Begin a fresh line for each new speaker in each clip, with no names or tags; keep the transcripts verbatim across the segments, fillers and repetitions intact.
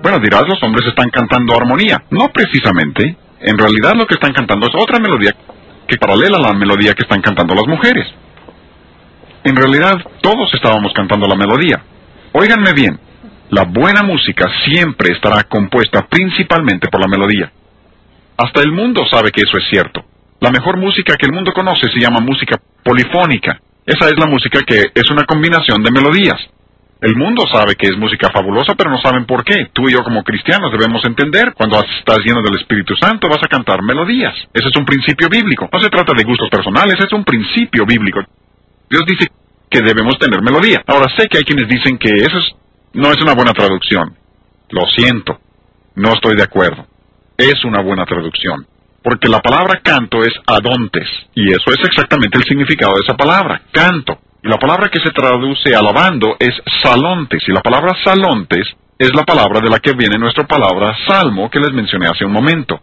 Bueno, dirás, los hombres están cantando armonía. No precisamente. En realidad lo que están cantando es otra melodía que paralela a la melodía que están cantando las mujeres. En realidad, todos estábamos cantando la melodía. Óiganme bien, la buena música siempre estará compuesta principalmente por la melodía. Hasta el mundo sabe que eso es cierto. La mejor música que el mundo conoce se llama música polifónica. Esa es la música que es una combinación de melodías. El mundo sabe que es música fabulosa, pero no saben por qué. Tú y yo como cristianos debemos entender, cuando estás lleno del Espíritu Santo vas a cantar melodías. Ese es un principio bíblico. No se trata de gustos personales, es un principio bíblico. Dios dice que debemos tener melodía. Ahora, sé que hay quienes dicen que eso es, no es una buena traducción. Lo siento, no estoy de acuerdo. Es una buena traducción. Porque la palabra canto es adontes, y eso es exactamente el significado de esa palabra, canto. Y la palabra que se traduce alabando es salontes, y la palabra salontes es la palabra de la que viene nuestra palabra salmo que les mencioné hace un momento.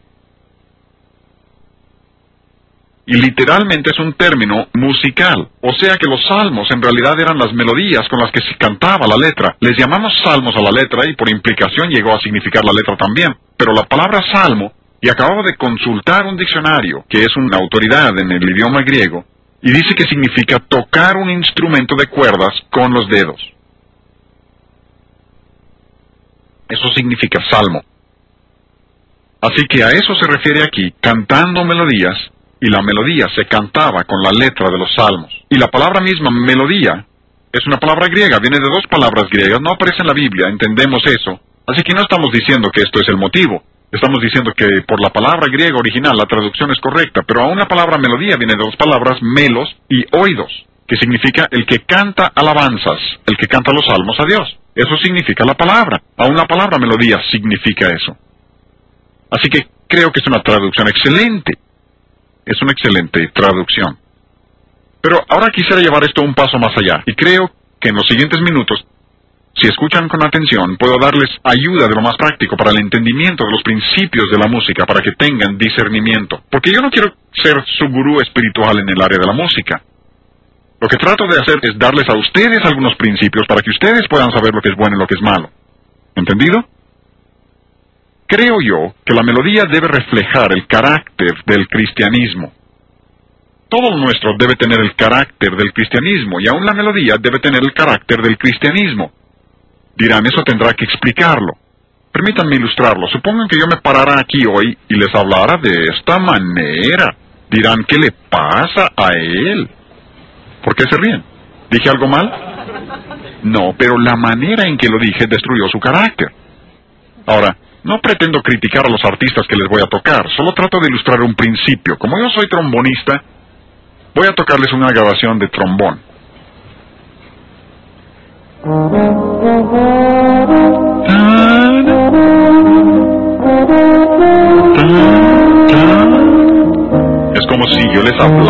Y literalmente es un término musical, o sea que los salmos en realidad eran las melodías con las que se cantaba la letra. Les llamamos salmos a la letra y por implicación llegó a significar la letra también. Pero la palabra salmo, y acababa de consultar un diccionario, que es una autoridad en el idioma griego, y dice que significa tocar un instrumento de cuerdas con los dedos. Eso significa salmo. Así que a eso se refiere aquí, cantando melodías, y la melodía se cantaba con la letra de los salmos. Y la palabra misma, melodía, es una palabra griega, viene de dos palabras griegas, no aparece en la Biblia, entendemos eso. Así que no estamos diciendo que esto es el motivo. Estamos diciendo que por la palabra griega original la traducción es correcta, pero aún la palabra melodía viene de dos palabras, melos y oídos, que significa el que canta alabanzas, el que canta los salmos a Dios. Eso significa la palabra. Aún la palabra melodía significa eso. Así que creo que es una traducción excelente. Es una excelente traducción. Pero ahora quisiera llevar esto un paso más allá, y creo que en los siguientes minutos, si escuchan con atención, puedo darles ayuda de lo más práctico para el entendimiento de los principios de la música, para que tengan discernimiento. Porque yo no quiero ser su gurú espiritual en el área de la música. Lo que trato de hacer es darles a ustedes algunos principios para que ustedes puedan saber lo que es bueno y lo que es malo. ¿Entendido? Creo yo que la melodía debe reflejar el carácter del cristianismo. Todo lo nuestro debe tener el carácter del cristianismo, y aún la melodía debe tener el carácter del cristianismo. Dirán, eso tendrá que explicarlo. Permítanme ilustrarlo. Supongan que yo me parara aquí hoy y les hablara de esta manera. Dirán, ¿qué le pasa a él? ¿Por qué se ríen? ¿Dije algo mal? No, pero la manera en que lo dije destruyó su carácter. Ahora, no pretendo criticar a los artistas que les voy a tocar, solo trato de ilustrar un principio. Como yo soy trombonista, voy a tocarles una grabación de trombón. Es como si yo les hablara